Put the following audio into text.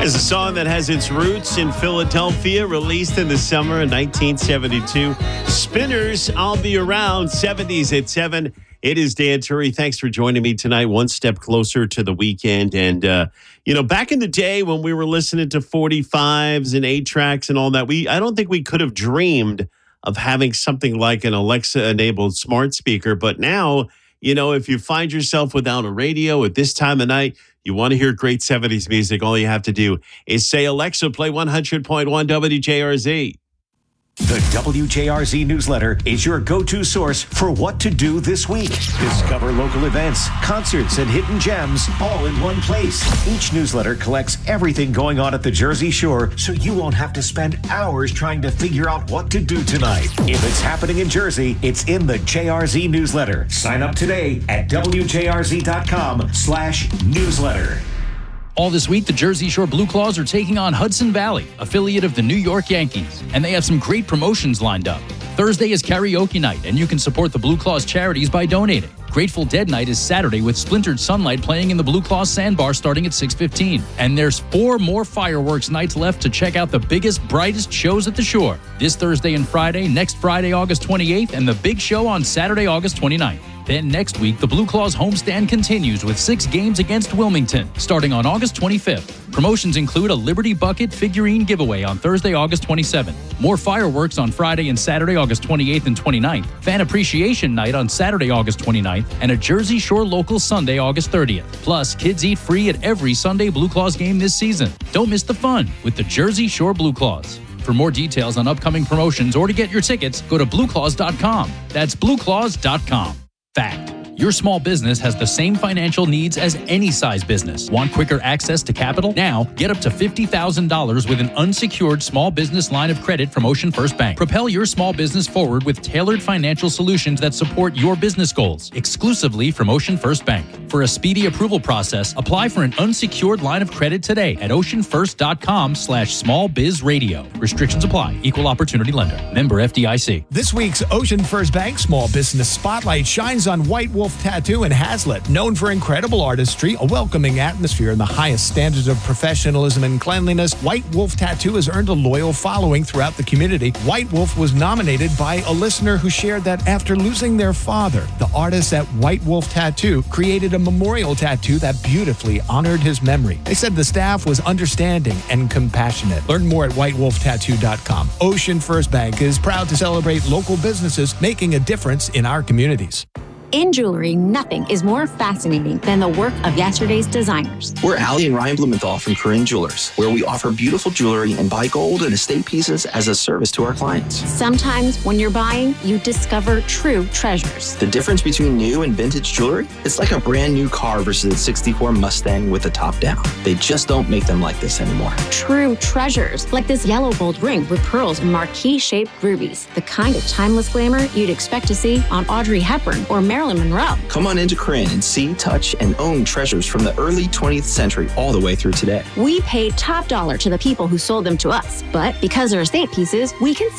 Is a song that has its roots in Philadelphia, released in the summer of 1972. Spinners, I'll Be Around, 70s at 7. It is Dan Turry. Thanks for joining me tonight. One step closer to the weekend. And, back in the day when we were listening to 45s and 8-tracks and all that, I don't think we could have dreamed of having something like an Alexa-enabled smart speaker. But now, if you find yourself without a radio at this time of night, you want to hear great 70s music, all you have to do is say, Alexa, play 100.1 WJRZ. The WJRZ newsletter is your go-to source for what to do this week. Discover local events, concerts, and hidden gems all in one place. Each newsletter collects everything going on at the Jersey Shore so you won't have to spend hours trying to figure out what to do tonight. If it's happening in Jersey, it's in the JRZ newsletter. Sign up today at WJRZ.com/newsletter. All this week, the Jersey Shore Blue Claws are taking on Hudson Valley, affiliate of the New York Yankees, and they have some great promotions lined up. Thursday is karaoke night, and you can support the Blue Claws charities by donating. Grateful Dead Night is Saturday with Splintered Sunlight playing in the Blue Claws Sandbar starting at 6:15. And there's 4 more fireworks nights left to check out the biggest, brightest shows at the shore. This Thursday and Friday, next Friday, August 28th, and the big show on Saturday, August 29th. Then next week, the Blue Claws homestand continues with 6 games against Wilmington, starting on August 25th. Promotions include a Liberty Bucket figurine giveaway on Thursday, August 27th. More fireworks on Friday and Saturday, August 28th and 29th. Fan Appreciation Night on Saturday, August 29th. And a Jersey Shore local Sunday, August 30th. Plus, kids eat free at every Sunday Blue Claws game this season. Don't miss the fun with the Jersey Shore Blue Claws. For more details on upcoming promotions or to get your tickets, go to blueclaws.com. That's blueclaws.com. Fact. Your small business has the same financial needs as any size business. Want quicker access to capital? Now, get up to $50,000 with an unsecured small business line of credit from Ocean First Bank. Propel your small business forward with tailored financial solutions that support your business goals, exclusively from Ocean First Bank. For a speedy approval process, apply for an unsecured line of credit today at oceanfirst.com/smallbizradio. Restrictions apply. Equal opportunity lender. Member FDIC. This week's Ocean First Bank Small Business Spotlight shines on White Wolf Tattoo in Hazlet. Known for incredible artistry, a welcoming atmosphere, and the highest standards of professionalism and cleanliness, White Wolf Tattoo has earned a loyal following throughout the community. White Wolf was nominated by a listener who shared that after losing their father, the artists at White Wolf Tattoo created a memorial tattoo that beautifully honored his memory. They said the staff was understanding and compassionate. Learn more at whitewolftattoo.com. Ocean First Bank is proud to celebrate local businesses making a difference in our communities. In jewelry, nothing is more fascinating than the work of yesterday's designers. We're Allie and Ryan Blumenthal from Corinne Jewelers, where we offer beautiful jewelry and buy gold and estate pieces as a service to our clients. Sometimes when you're buying, you discover true treasures. The difference between new and vintage jewelry? It's like a brand new car versus a 64 Mustang with the top down. They just don't make them like this anymore. True treasures, like this yellow gold ring with pearls and marquise-shaped rubies. The kind of timeless glamour you'd expect to see on Audrey Hepburn or Marilyn Monroe. Come on into Corinne and see, touch, and own treasures from the early 20th century all the way through today. We paid top dollar to the people who sold them to us, but because they're estate pieces, we can